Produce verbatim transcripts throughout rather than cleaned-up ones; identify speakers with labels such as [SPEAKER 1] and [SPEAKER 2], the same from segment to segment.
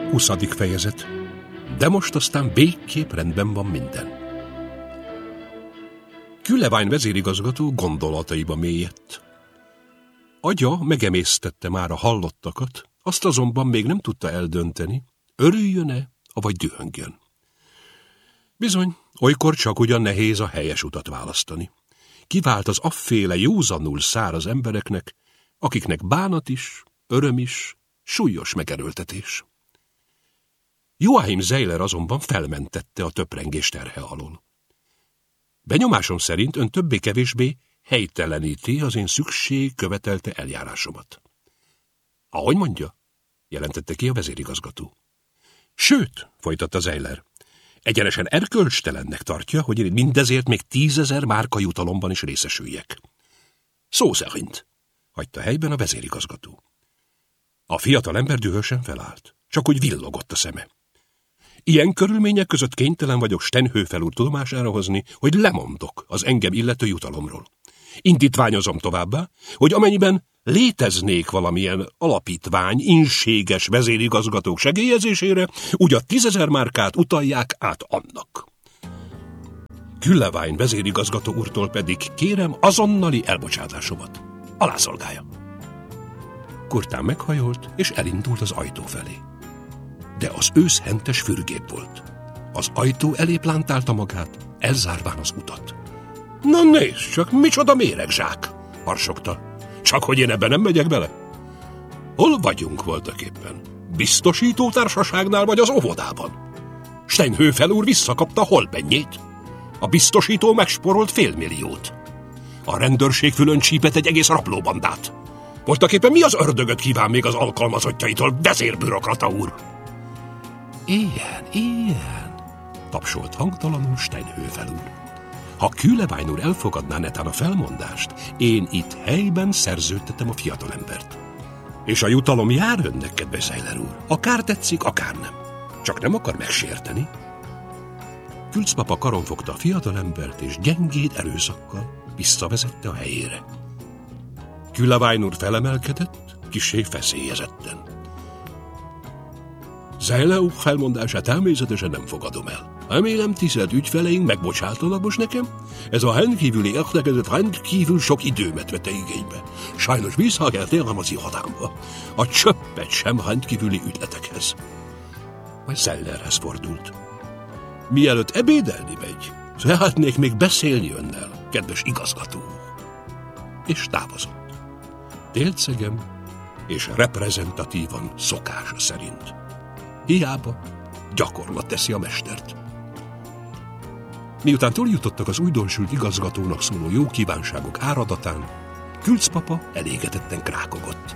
[SPEAKER 1] huszadik fejezet. De most aztán végképp rendben van minden. Kühlevine vezérigazgató gondolataiba mélyedt. Agya megemésztette már a hallottakat, azt azonban még nem tudta eldönteni, örüljön-e, avagy dühöngjön. Bizony, olykor csak ugyan nehéz a helyes utat választani. Kivált az afféle józanul száraz embereknek, akiknek bánat is, öröm is, súlyos megerőltetés. Joachim Zeiler azonban felmentette a töprengés terhe alól. Benyomásom szerint ön többé-kevésbé helyteleníti az én szükség követelte eljárásomat. Ahogy mondja, jelentette ki a vezérigazgató. Sőt, folytatta Zeiler, egyenesen erkölcstelennek tartja, hogy én mindezért még tízezer márka jutalomban is részesüljek. Szó szerint, hagyta helyben a vezérigazgató. A fiatal ember dühösen felállt, csak úgy villogott a szeme. Ilyen körülmények között kénytelen vagyok Stenhöfel úr tudomására hozni, hogy lemondok az engem illető jutalomról. Indítványozom továbbá, hogy amennyiben léteznék valamilyen alapítvány inséges vezérigazgatók segélyezésére, úgy a tízezer márkát utalják át annak. Kühlevine vezérigazgató úrtól pedig kérem azonnali elbocsátásomat. Alászolgálja. Kurtán meghajolt, és elindult az ajtó felé. De az ősz hentes fürgép volt. Az ajtó elé plántálta magát, elzárván az utat. Na nézd csak, micsoda méregzsák, harsogta. Csak hogy én ebben nem megyek bele. Hol vagyunk voltak éppen? Biztosító társaságnál vagy az óvodában? Stenhöfel úr visszakapta holbennyét. A biztosító megsporolt félmilliót. A rendőrség fülön csípett egy egész rablóbandát. Voltak éppen mi az ördögöt kíván még az alkalmazottjaitól, vezérbürokrata úr? Ilyen, ilyen, tapsolt hangtalanul Stenhöfel úr. Ha Kühlevine úr elfogadná netán a felmondást, én itt helyben szerződtetem a fiatalembert. És a jutalom jár önnek, kedves Zeiler úr. Akár tetszik, akár nem. Csak nem akar megsérteni. Külcpapa karon fogta a fiatalembert, és gyengéd erőszakkal visszavezette a helyére. Kühlevine úr felemelkedett, kissé feszélyezetten. Zeiler úr felmondását természetesen nem fogadom el. Remélem, tisztelt ügyfeleink megbocsátanak most nekem? Ez a rendkívüli értekezet rendkívül sok időmet vette igénybe. Sajnos vissza kell térnem az irodámba. A csöppet sem rendkívüli ügyletekhez. Majd Zeilerhez fordult. Mielőtt ebédelni megy, szeretnék még beszélni önnel, kedves igazgató. És távozott. Délcegen és reprezentatívan szokása szerint. Hiába gyakorlat teszi a mestert. Miután túljutottak az újdonsült igazgatónak szóló jó kívánságok áradatán, Külcpapa elégedetten krákogott.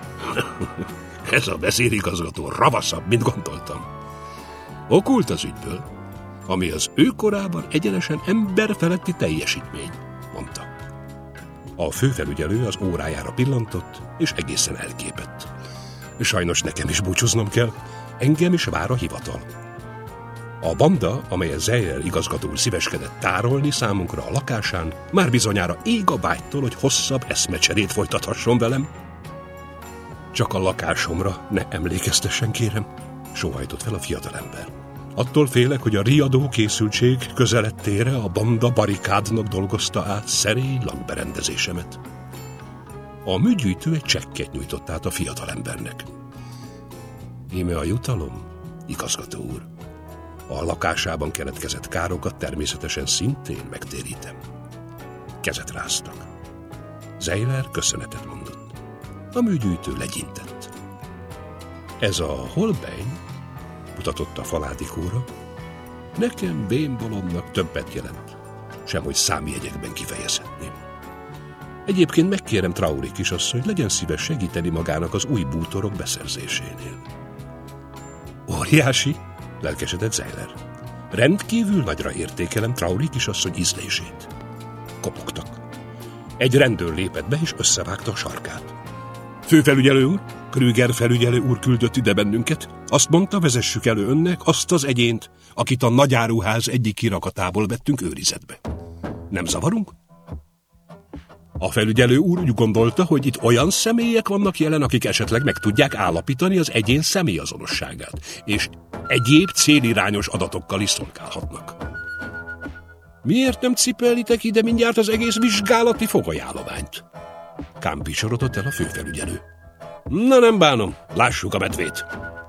[SPEAKER 1] Ez a vezérigazgató ravaszabb, mint gondoltam. Okult az ügyből, ami az ő korában egyenesen emberfeletti teljesítmény, mondta. A főfelügyelő az órájára pillantott, és egészen elképett. Sajnos nekem is búcsúznom kell, engem is vár a hivatal. A banda, amelyet Zeiler igazgató szíveskedett tárolni számunkra a lakásán, már bizonyára ég a vágytól, hogy hosszabb eszmecserét folytathasson velem. Csak a lakásomra ne emlékeztessen, kérem, sóhajtott fel a fiatalember. Attól félek, hogy a riadó készültség közelettére a banda barikádnak dolgozta át szerény lakberendezésemet. A műgyűjtő egy csekket nyújtott át a fiatalembernek. Íme a jutalom, igazgató úr. A lakásában keletkezett károkat természetesen szintén megtérítem. Kezet ráztak. Zeiler köszönetet mondott. A műgyűjtő legyintett. Ez a Holbein, mutatott a faládikóra, nekem vénbolomnak többet jelent, semhogy számjegyekben kifejezhetném. Egyébként megkérem Trauri kisasszony, hogy legyen szíves segíteni magának az új bútorok beszerzésénél. Óriási, lelkesedett Zeiler. Rendkívül nagyra értékelem Trauri kisasszony ízlését. Kopogtak. Egy rendőr lépett be és összevágta a sarkát. Főfelügyelő úr, Krüger felügyelő úr küldött ide bennünket. Azt mondta, vezessük elő önnek azt az egyént, akit a nagyáruház egyik kirakatából vettünk őrizetbe. Nem zavarunk? A felügyelő úr úgy gondolta, hogy itt olyan személyek vannak jelen, akik esetleg meg tudják állapítani az egyén személyazonosságát, és egyéb célirányos adatokkal is szolgálhatnak. Miért nem cipelitek ide mindjárt az egész vizsgálati fogajállományt? Kámpisorodott el a főfelügyelő. Na nem bánom, lássuk a medvét.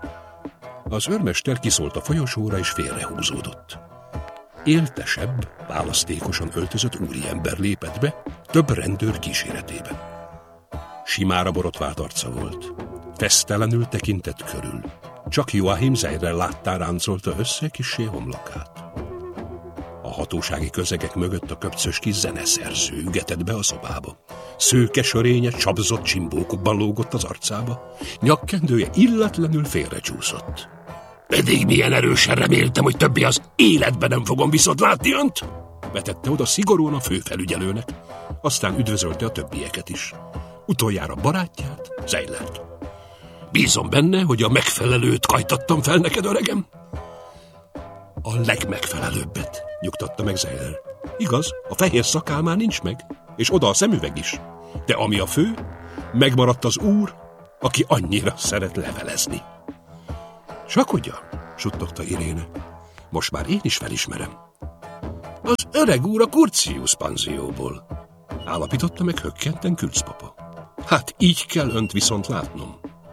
[SPEAKER 1] Az őrmester kiszólt a folyosóra és félrehúzódott. Éltesebb, választékosan öltözött úriember lépett be, több rendőr kíséretében. Simára borotvált arca volt. Fesztelenül tekintett körül. Csak Joachim Zeidler láttán ráncolta össze kissé homlokát. A hatósági közegek mögött a köpcös kis zeneszerző ügetett be a szobába. Szőke sörénye csapzott csimbókokban lógott az arcába. Nyakkendője illetlenül félrecsúszott. Pedig milyen erősen reméltem, hogy többé az életben nem fogom viszont látni önt, vetette oda szigorúan a főfelügyelőnek. Aztán üdvözölte a többieket is. Utoljára barátját, Zeidlert. Bízom benne, hogy a megfelelőt kajtattam fel neked, öregem. A legmegfelelőbbet, nyugtatta meg Zeidler. Igaz, a fehér szakál már nincs meg, és oda a szemüveg is. De ami a fő, megmaradt az úr, aki annyira szeret levelezni. Csak ugyan, suttogta Iréne. Most már én is felismerem. Az öreg úr a Curtius panzióból, állapította meg hökkenten Külcpapa. Hát így kell önt viszont látnom.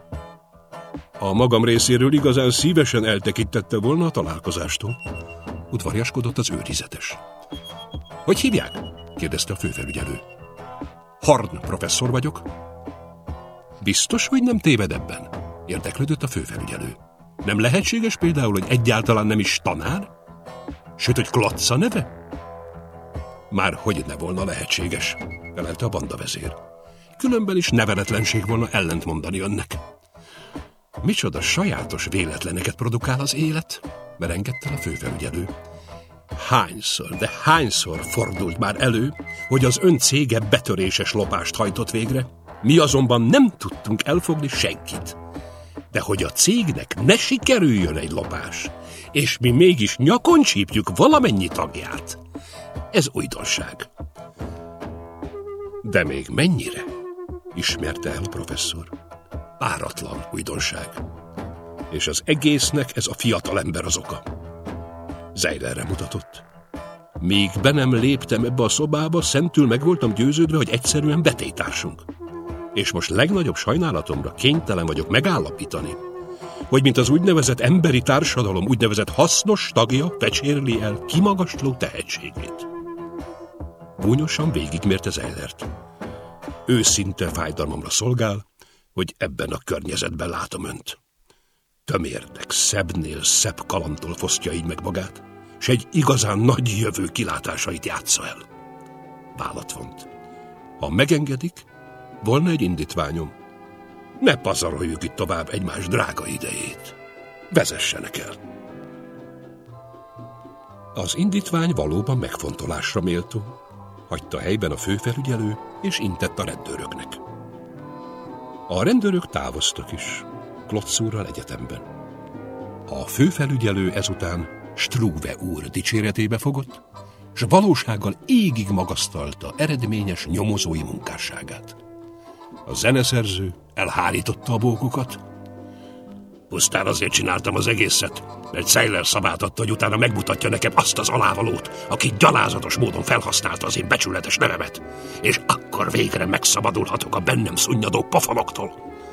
[SPEAKER 1] A magam részéről igazán szívesen eltekintette volna a találkozástól. Udvariaskodott az őrizetes. Hogy hívják? Kérdezte a főfelügyelő. Harn professzor vagyok. Biztos, hogy nem téved ebben? Érdeklődött a főfelügyelő. Nem lehetséges például, hogy egyáltalán nem is tanár? Sőt, hogy Klotz a neve? Már hogy ne volna lehetséges, felelte a bandavezér. Különben is neveretlenség volna ellent mondani önnek. Micsoda sajátos véletleneket produkál az élet, merengett el a főfelügyelő. Hányszor, de hányszor fordult már elő, hogy az ön cége betöréses lopást hajtott végre? Mi azonban nem tudtunk elfogni senkit. De hogy a cégnek ne sikerüljön egy lopás, és mi mégis nyakon csípjük valamennyi tagját, ez újdonság. De még mennyire? Ismerte el a professzor. Páratlan újdonság. És az egésznek ez a fiatalember az oka. Zeidlerre mutatott. Míg be nem léptem ebbe a szobába, szentül meg voltam győződve, hogy egyszerűen betétársunk. És most legnagyobb sajnálatomra kénytelen vagyok megállapítani, hogy mint az úgynevezett emberi társadalom úgynevezett hasznos tagja fecsérli el kimagasló tehetségét. Gúnyosan végigmérte Zeidlert. Őszinte fájdalmamra szolgál, hogy ebben a környezetben látom önt. Tömérnek szebbnél szebb kalandtól fosztja így meg magát, s egy igazán nagy jövő kilátásait játsza el. Vállat vont. Ha megengedik, volna egy indítványom. Ne pazaroljuk itt tovább egymás drága idejét. Vezessenek el. Az indítvány valóban megfontolásra méltó. Hagyta helyben a főfelügyelő, és intett a rendőröknek. A rendőrök távoztak is, Klotz úrral egyetemben. A főfelügyelő ezután Struve úr dicséretébe fogott, s valósággal égig magasztalta eredményes nyomozói munkásságát. A zeneszerző elhárította a bókokat. Pusztán azért csináltam az egészet, mert Zeidler szabát adta, hogy utána megmutatja nekem azt az alávalót, aki gyalázatos módon felhasználta az én becsületes nevemet, és akkor végre megszabadulhatok a bennem szunnyadó pofaloktól.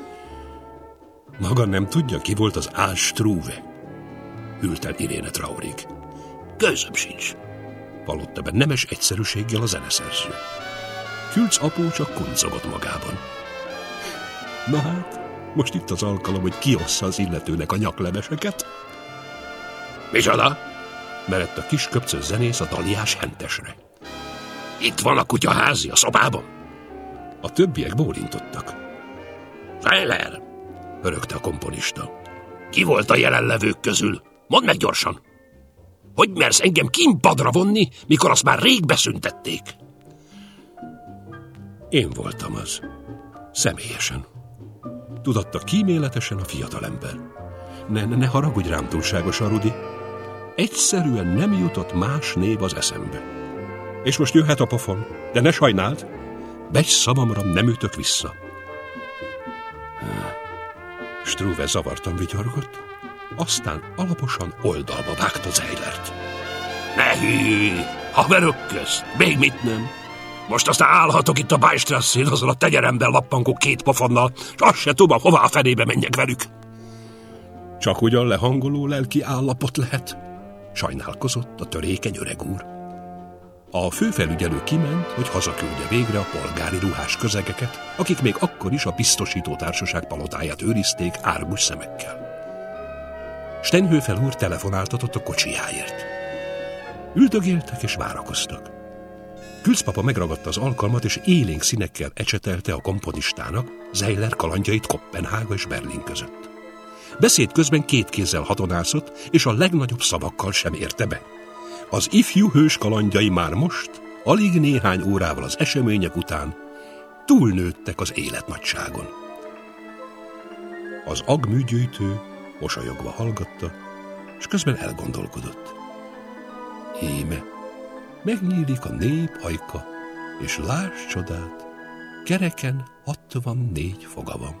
[SPEAKER 1] Maga nem tudja, ki volt az Al Struve? Hűlt el Iréne Traurig. Gőzöm sincs, vallotta be nemes egyszerűséggel a zeneszerző. Külc apó csak kuncogott magában. Na hát, most itt az alkalom, hogy kiossza az illetőnek a nyakleveseket. Micsoda? Merett a kis köpcös zenész a daliás hentesre. Itt van a kutyaházi a szobában? A többiek bólintottak. Zeidler, hörögte a komponista. Ki volt a jelenlevők közül? Mondd meg gyorsan! Hogy mersz engem kínpadra vonni, mikor azt már rég beszüntették? Én voltam az. Személyesen. Tudatta kíméletesen a fiatalember. Ne, ne, ne haragudj rám túlságosan, Rudi. Egyszerűen nem jutott más név az eszembe. És most jöhet a pofon, de ne sajnáld. Begy szavamra nem ütök vissza. Struve zavartan vigyorgott, aztán alaposan oldalba vágta Zeilert. Ne hűj, haverok közt, még mit nem? Most aztán állhatok itt a Bajstrasszén azzal a tenyeremben lappankó két pofonnal, és azt se tudom, hová a fenébe menjek velük. Csak ugyan lehangoló lelki állapot lehet, sajnálkozott a törékeny öreg úr. A főfelügyelő kiment, hogy hazaküldje végre a polgári ruhás közegeket, akik még akkor is a biztosító társaság palotáját őrizték árgus szemekkel. Steinhöfel úr telefonáltatott a kocsijáért. Üldögéltek és várakoztak. Külcpapa megragadta az alkalmat, és élénk színekkel ecsetelte a komponistának Zeiler kalandjait Koppenhága és Berlin között. Beszéd közben két kézzel hatonászott, és a legnagyobb szavakkal sem érte be. Az ifjú hős kalandjai már most, alig néhány órával az események után túlnőttek az életnagyságon. Az agműgyűjtő mosolyogva hallgatta, és közben elgondolkodott. Íme, megnyílik a nép ajka, és láss csodát, kereken hatvannégy foga van.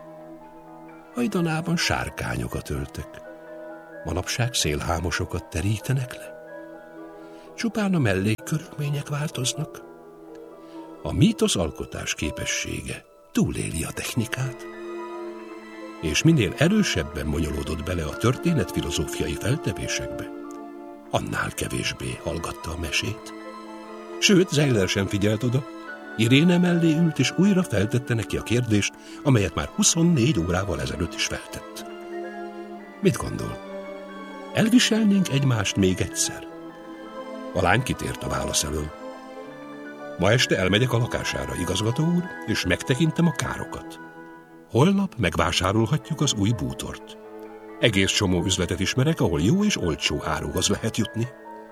[SPEAKER 1] Hajdanában sárkányokat öltek, manapság szélhámosokat terítenek le. Csupán a mellékkörülmények változnak. A mítosz alkotás képessége túléli a technikát, és minél erősebben bonyolódott bele a történetfilozófiai feltevésekbe, annál kevésbé hallgatta a mesét. Sőt, Zeiler sem figyelt oda. Iréne mellé ült, és újra feltette neki a kérdést, amelyet már huszonnégy órával ezelőtt is feltett. Mit gondol? Elviselnénk egymást még egyszer? A lány kitért a válasz elől. Ma este elmegyek a lakására, igazgató úr, és megtekintem a károkat. Holnap megvásárolhatjuk az új bútort. Egész csomó üzletet ismerek, ahol jó és olcsó áruhoz lehet jutni.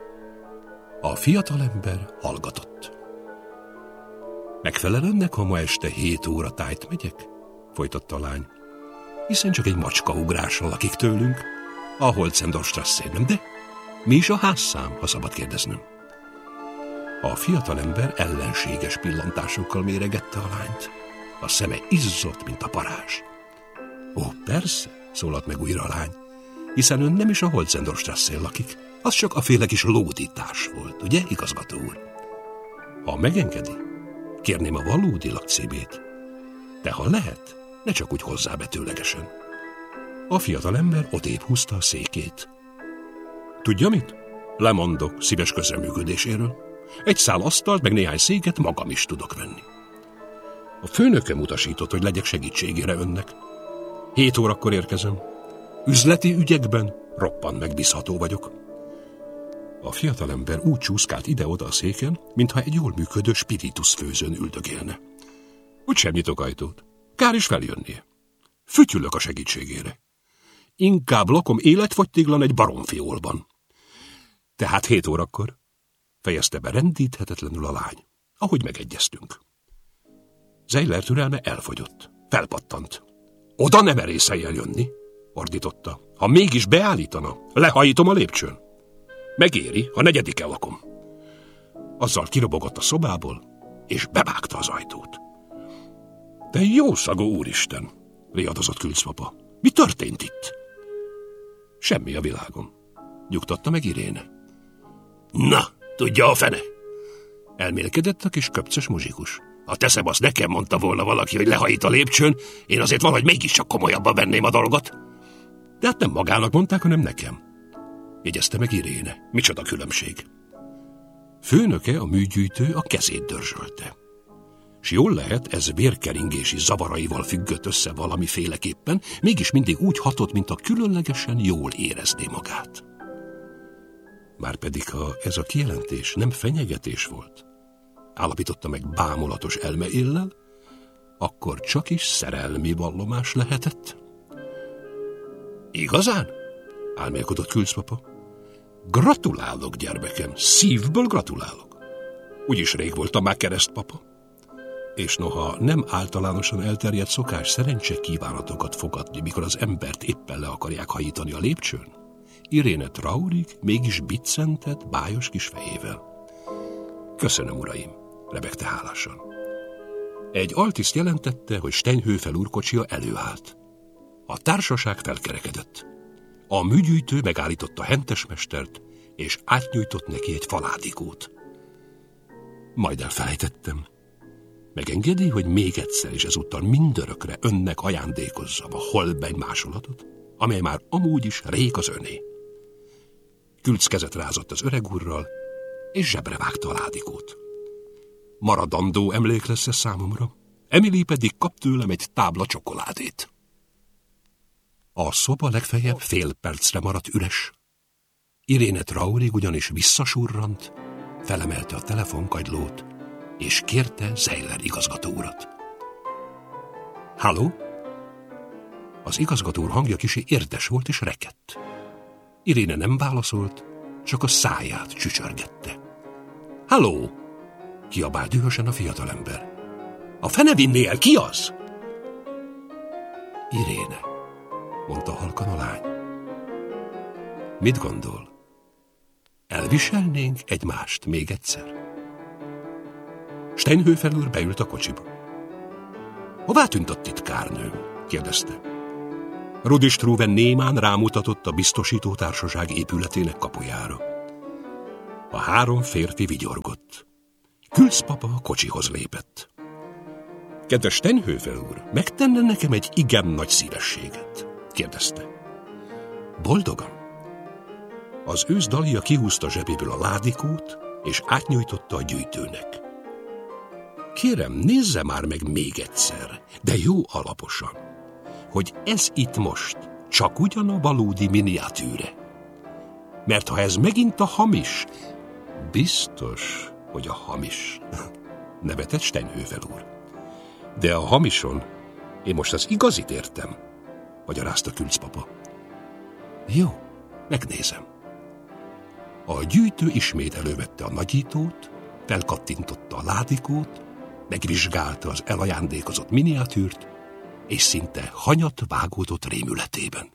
[SPEAKER 1] A fiatalember hallgatott. Megfelel önnek, ha ma este hét óra tájt megyek? Folytatta a lány. Hiszen csak egy macskaugrással lakik tőlünk, a Holzendorfstrasszén, nem de? Mi is a házszám, ha szabad kérdeznem? A fiatalember ellenséges pillantásokkal méregette a lányt. A szeme izzott, mint a parázs. Ó, persze, szólalt meg újra a lány, hiszen ön nem is a Holzendorfstrasszén lakik, az csak a féle kis lódítás volt, ugye, igazgató úr? Ha megengedi, kérném a valódi lakcímét, de ha lehet, ne csak úgy hozzábetőlegesen. A fiatalember odébb húzta a székét. Tudja mit? Lemondok szíves közreműködéséről. Egy szál asztalt, meg néhány széket magam is tudok venni. A főnököm utasított, hogy legyek segítségére önnek. Hét órakor érkezem. Üzleti ügyekben roppant megbízható vagyok. A fiatalember úgy csúszkált ide-oda a széken, mintha egy jól működő spiritus főzőn üldögélne. Úgy sem nyitok ajtót. Kár is feljönnie. Fütyülök a segítségére. Inkább lakom életfogytiglan egy baromfiolban. Tehát hét órakor fejezte be rendíthetetlenül a lány, ahogy megegyeztünk. Zeiler türelme elfogyott. Felpattant. Oda nem merészelj eljönni, ordította. Ha mégis beállítana, lehajítom a lépcsőn. Megéri, ha negyediken lakom. Azzal kirobogott a szobából, és bevágta az ajtót. De jószagú úristen, riadozott Külcpapa. Mi történt itt? Semmi a világon, nyugtatta meg Iréne. Na, tudja a fene? Elmélkedett a kis köpcös muzsikus. Ha teszem, azt nekem mondta volna valaki, hogy lehajít a lépcsőn, én azért valahogy mégiscsak komolyabban venném a dolgot. De hát nem magának mondták, hanem nekem. Jegyezte meg Iréne. Micsoda különbség. Főnöke, a műgyűjtő, a kezét dörzsölte. S jól lehet, ez vérkeringési zavaraival függött össze valamiféleképpen, mégis mindig úgy hatott, mint a különlegesen jól érezné magát. Márpedig, ha ez a kijelentés nem fenyegetés volt, állapította meg bámulatos elmeéllel, akkor csak is szerelmi vallomás lehetett. Igazán? Álmélkodott Külcpapa. Gratulálok, gyermekem, szívből gratulálok. Úgyis rég voltam már keresztpapa. És noha nem általánosan elterjedt szokás szerencse kívánatokat fogadni, mikor az embert éppen le akarják hajítani a lépcsőn, Iréne Traurig mégis biccentett bájos kis fejével. Köszönöm, uraim, rebegte hálásan. Egy altiszt jelentette, hogy Steinhöfel úr kocsija előállt. A társaság felkerekedett. A műgyűjtő megállította a hentesmestert, és átnyújtott neki egy faládikót. Majd elfelejtettem. Megengedi, hogy még egyszer és ezúttal mindörökre önnek ajándékozzam a Holbein másolatot, amely már amúgy is rég az öné. Külc kezet rázott az öreg úrral, és zsebre vágta a ládikót. Maradandó emlék lesz ez számomra, Emily pedig kap tőlem egy tábla csokoládét. A szoba legfeljebb fél percre maradt üres. Iréne Traurig ugyanis visszasurrant, felemelte a telefonkagylót, és kérte Zeiler igazgató urat. Halló? Az igazgató úr hangja kicsi érdes volt és rekedt. Iréne nem válaszolt, csak a száját csücsörgette. Halló! Kiabált dühösen a fiatalember. A fene vinné el, ki az? Iréne, mondta halkan a lány. Mit gondol? Elviselnénk egymást még egyszer? Steinhöfel úr beült a kocsiba. Hová tűnt a titkárnőm? Kérdezte. Rudi Struve némán rámutatott a biztosító társaság épületének kapujára. A három férfi vigyorgott. Külc papa a kocsihoz lépett. Kedves Steinhöfel úr, megtenne nekem egy igen nagy szívességet? Kérdezte. Boldogan? Az ősz Dalia kihúzta zsebéből a ládikót, és átnyújtotta a gyűjtőnek. Kérem, nézze már meg még egyszer, de jó alaposan, hogy ez itt most csak ugyan a valódi miniatűre. Mert ha ez megint a hamis, biztos, hogy a hamis, nevetett Steinhöfel úr. De a hamison én most az igazit értem, magyarázta Külc papa. Jó, megnézem. A gyűjtő ismét elővette a nagyítót, felkattintotta a ládikót, megvizsgálta az elajándékozott miniatűrt, és szinte hanyat vágódott rémületében.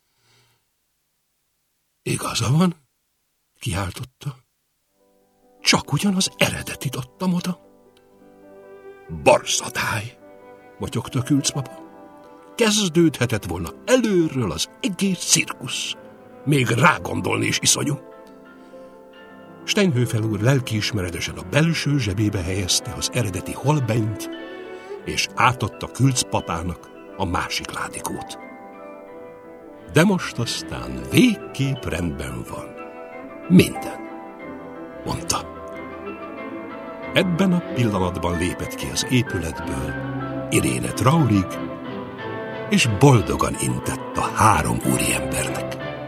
[SPEAKER 1] Igaza van, kiáltotta. Csak ugyan az eredetit adtam oda. Barzadály, motyogta Külc papa. Kezdődhetett volna előről az egész cirkusz. Még rágondolni is iszonyú. Steinhöfel úr lelkiismeretesen a belső zsebébe helyezte az eredeti Holbeint, és átadta Külc papának a másik ládikót. De most aztán végképp rendben van. Minden, mondta. Ebben a pillanatban lépett ki az épületből Iréne Traurig, és boldogan intett a három úriembernek.